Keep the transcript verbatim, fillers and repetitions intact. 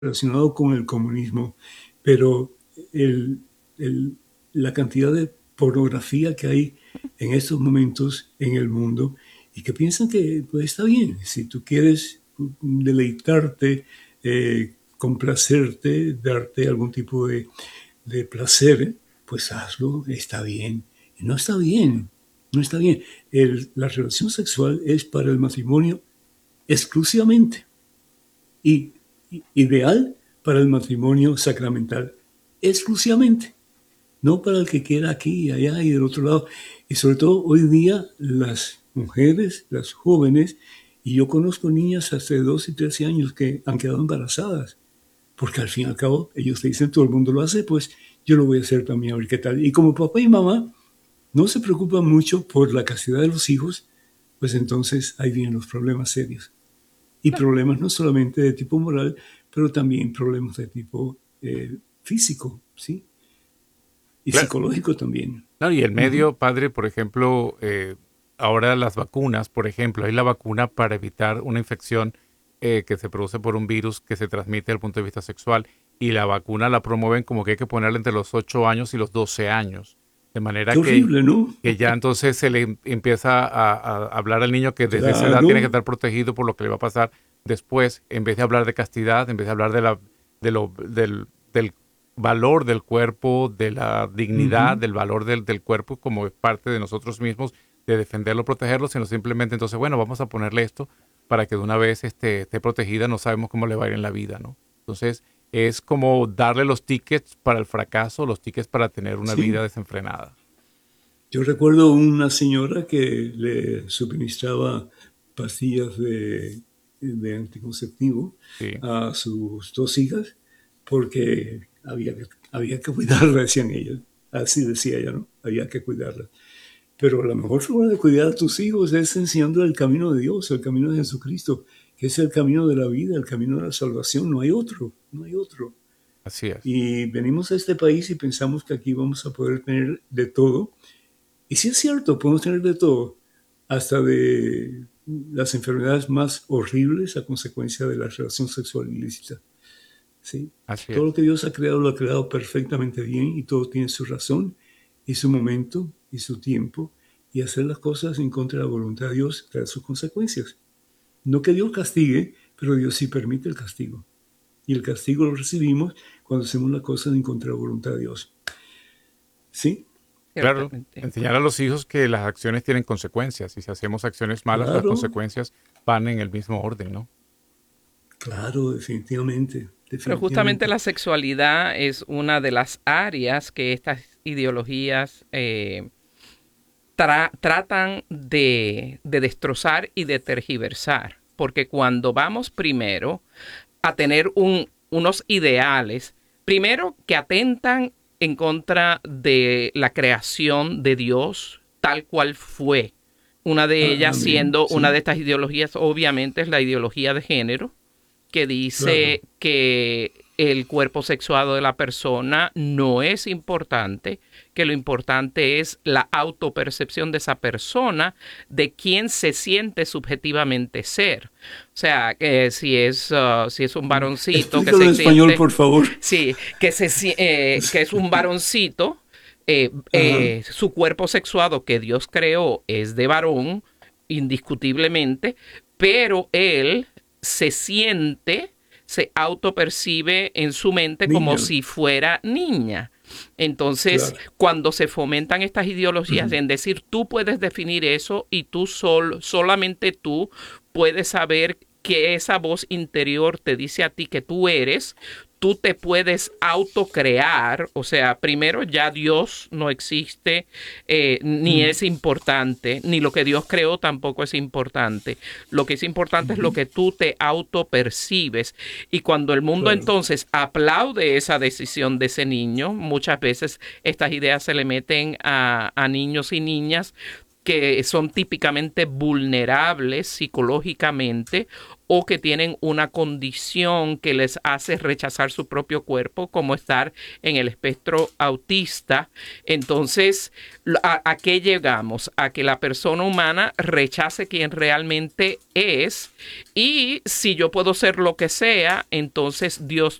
relacionado con el comunismo, pero el, el, la cantidad de pornografía que hay en estos momentos en el mundo y que piensan que pues, está bien, si tú quieres deleitarte, eh, complacerte, darte algún tipo de, de placer, pues hazlo, está bien. Y no está bien, no está bien. El, la relación sexual es para el matrimonio exclusivamente y ideal para el matrimonio sacramental, exclusivamente, no para el que quiera aquí y allá y del otro lado. Y sobre todo hoy día las mujeres, las jóvenes, y yo conozco niñas hasta de doce y trece años que han quedado embarazadas, porque al fin y al cabo ellos te dicen, todo el mundo lo hace, pues yo lo voy a hacer también, a ver qué tal. Y como papá y mamá no se preocupan mucho por la castidad de los hijos, pues entonces ahí vienen los problemas serios. Y problemas no solamente de tipo moral, pero también problemas de tipo eh, físico, ¿sí? Y Claro, psicológico también. claro, y el Uh-huh. medio, padre, por ejemplo, eh, ahora las vacunas, por ejemplo, hay la vacuna para evitar una infección eh, que se produce por un virus que se transmite desde el punto de vista sexual, y la vacuna la promueven como que hay que ponerla entre los ocho años y los doce años, de manera Qué que, horrible, ¿no? que ya entonces se le em- empieza a, a hablar al niño que desde esa edad tiene que Claro. estar protegido por lo que le va a pasar después, en vez de hablar de castidad, en vez de hablar de la, de lo, del, del valor del cuerpo, de la dignidad, Uh-huh. del valor del, del cuerpo como parte de nosotros mismos, de defenderlo, protegerlo, sino simplemente entonces, bueno, vamos a ponerle esto para que de una vez esté, esté protegida, no sabemos cómo le va a ir en la vida, ¿no? Entonces, es como darle los tickets para el fracaso, los tickets para tener una vida Sí. desenfrenada. Yo recuerdo una señora que le suministraba pastillas de, de anticonceptivo Sí, a sus dos hijas porque había que, había que cuidarla, decían ellas. Así decía ella, ¿no? Había que cuidarla. Pero la mejor forma de cuidar a tus hijos es enseñando el camino de Dios, el camino de Jesucristo, que es el camino de la vida, el camino de la salvación. No hay otro, no hay otro. así es. Y venimos a este país y pensamos que aquí vamos a poder tener de todo. Y sí es cierto, podemos tener de todo, hasta de las enfermedades más horribles a consecuencia de la relación sexual ilícita. ¿Sí? Así Todo lo es. que Dios ha creado lo ha creado perfectamente bien y todo tiene su razón y su momento y su tiempo, y hacer las cosas en contra de la voluntad de Dios trae sus consecuencias. No que Dios castigue, pero Dios sí permite el castigo. Y el castigo lo recibimos cuando hacemos las cosas en contra de la voluntad de Dios. ¿Sí? Claro, Ciertamente. enseñar a los hijos que las acciones tienen consecuencias, y si hacemos acciones malas, las Claro, consecuencias van en el mismo orden, ¿no? claro, definitivamente, Pero justamente definitivamente. la sexualidad es una de las áreas que estas ideologías eh, tra tratan de, de destrozar y de tergiversar. Porque cuando vamos primero a tener un, unos ideales, primero que atentan en contra de la creación de Dios tal cual fue. Una de Ah, ellas amén, siendo una de sí, estas ideologías, obviamente, es la ideología de género, que dice claro. que el cuerpo sexuado de la persona no es importante, que lo importante es la autopercepción de esa persona, de quién se siente subjetivamente ser. O sea, que si es, uh, si es un varoncito que Explícalo se en español, siente, por favor. sí, que, se, eh, que es un varoncito, eh, Ajá, eh, su cuerpo sexuado que Dios creó es de varón, indiscutiblemente, pero él se siente, se autopercibe en su mente como niña, si fuera niña. Entonces, claro. cuando se fomentan estas ideologías en decir tú puedes definir eso y tú sol, solamente tú puedes saber que esa voz interior te dice a ti que tú eres, tú te puedes autocrear, o sea, primero ya Dios no existe, eh, ni Mm, es importante, ni lo que Dios creó tampoco es importante. Lo que es importante es lo ujú, que tú te autopercibes. Y cuando el mundo claro. entonces aplaude esa decisión de ese niño, muchas veces estas ideas se le meten a, a niños y niñas que son típicamente vulnerables psicológicamente o que tienen una condición que les hace rechazar su propio cuerpo, como estar en el espectro autista. Entonces, ¿a, a qué llegamos? A que la persona humana rechace quien realmente es, y si yo puedo ser lo que sea, entonces Dios